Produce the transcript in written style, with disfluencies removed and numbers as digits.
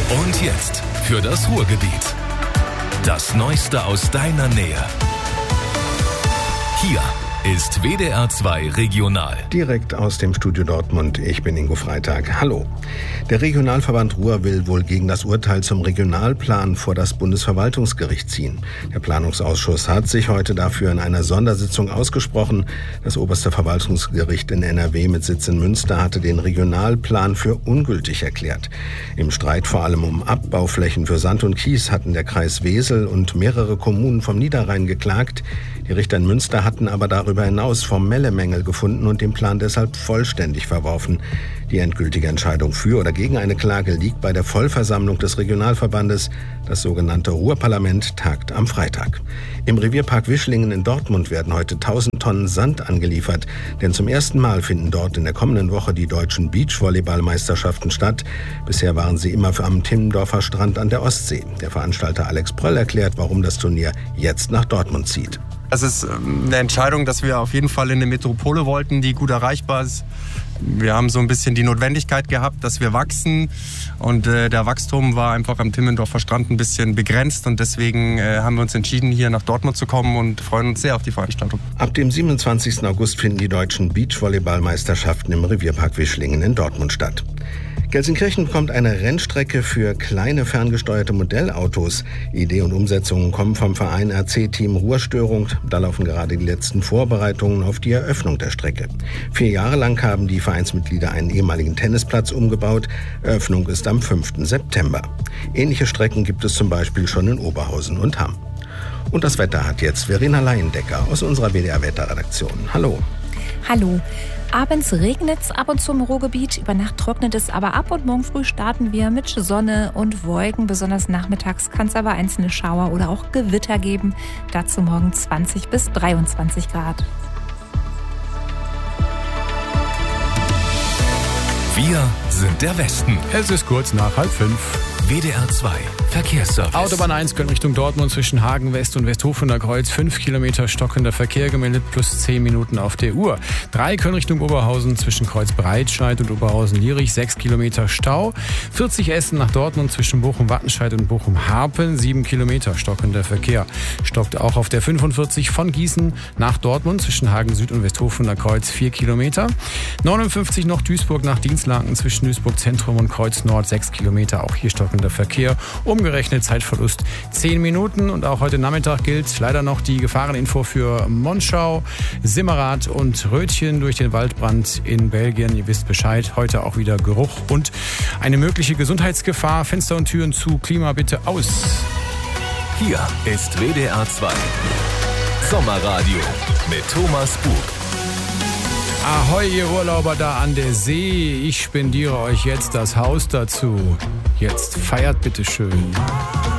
Und jetzt für das Ruhrgebiet. Das Neueste aus deiner Nähe. Hier ist WDR 2 Regional. Direkt aus dem Studio Dortmund. Ich bin Ingo Freitag. Hallo. Der Regionalverband Ruhr will wohl gegen das Urteil zum Regionalplan vor das Bundesverwaltungsgericht ziehen. Der Planungsausschuss hat sich heute dafür in einer Sondersitzung ausgesprochen. Das oberste Verwaltungsgericht in NRW mit Sitz in Münster hatte den Regionalplan für ungültig erklärt. Im Streit vor allem um Abbauflächen für Sand und Kies hatten der Kreis Wesel und mehrere Kommunen vom Niederrhein geklagt. Die Richter in Münster hatten aber darüber hinaus formelle Mängel gefunden und den Plan deshalb vollständig verworfen. Die endgültige Entscheidung für oder gegen eine Klage liegt bei der Vollversammlung des Regionalverbandes. Das sogenannte Ruhrparlament tagt am Freitag. Im Revierpark Wischlingen in Dortmund werden heute 1000 Tonnen Sand angeliefert. Denn zum ersten Mal finden dort in der kommenden Woche die deutschen Beachvolleyballmeisterschaften statt. Bisher waren sie immer am Timmendorfer Strand an der Ostsee. Der Veranstalter Alex Pröll erklärt, warum das Turnier jetzt nach Dortmund zieht. Es ist eine Entscheidung, dass wir auf jeden Fall in eine Metropole wollten, die gut erreichbar ist. Wir haben so ein bisschen die Notwendigkeit gehabt, dass wir wachsen. Und der Wachstum war einfach am Timmendorfer Strand ein bisschen begrenzt. Und deswegen haben wir uns entschieden, hier nach Dortmund zu kommen und freuen uns sehr auf die Veranstaltung. Ab dem 27. August finden die deutschen Beachvolleyballmeisterschaften im Revierpark Wischlingen in Dortmund statt. Gelsenkirchen bekommt eine Rennstrecke für kleine ferngesteuerte Modellautos. Idee und Umsetzung kommen vom Verein RC-Team Ruhrstörung. Da laufen gerade die letzten Vorbereitungen auf die Eröffnung der Strecke. 4 Jahre lang haben die Vereinsmitglieder einen ehemaligen Tennisplatz umgebaut. Eröffnung ist am 5. September. Ähnliche Strecken gibt es zum Beispiel schon in Oberhausen und Hamm. Und das Wetter hat jetzt Verena Laiendecker aus unserer WDR-Wetterredaktion. Hallo. Hallo. Abends regnet es ab und zu im Ruhrgebiet, über Nacht trocknet es aber ab und morgen früh starten wir mit Sonne und Wolken. Besonders nachmittags kann es aber einzelne Schauer oder auch Gewitter geben. Dazu morgen 20 bis 23 Grad. Wir sind der Westen. Es ist kurz nach 4:30. WDR 2 Verkehrsservice. Autobahn 1 Köln Richtung Dortmund zwischen Hagen West und Westhofener Kreuz. 5 Kilometer stockender Verkehr gemeldet, plus 10 Minuten auf der Uhr. 3 Köln Richtung Oberhausen zwischen Kreuz Breitscheid und Oberhausen-Lierich. 6 Kilometer Stau. 40 Essen nach Dortmund zwischen Bochum-Wattenscheid und Bochum-Harpen. 7 Kilometer stockender Verkehr. Stockt auch auf der 45 von Gießen nach Dortmund zwischen Hagen Süd und Westhofener Kreuz. 4 Kilometer. 59 noch Duisburg nach Dienstlaken zwischen Duisburg Zentrum und Kreuz Nord. 6 Kilometer. Auch hier stockender Verkehr. Umgerechnet Zeitverlust 10 Minuten. Und auch heute Nachmittag gilt leider noch die Gefahreninfo für Monschau, Simmerath und Rötchen durch den Waldbrand in Belgien. Ihr wisst Bescheid. Heute auch wieder Geruch und eine mögliche Gesundheitsgefahr. Fenster und Türen zu. Klima bitte aus. Hier ist WDR 2 Sommerradio mit Thomas Bug. Ahoi, ihr Urlauber da an der See. Ich spendiere euch jetzt das Haus dazu. Jetzt feiert bitte schön.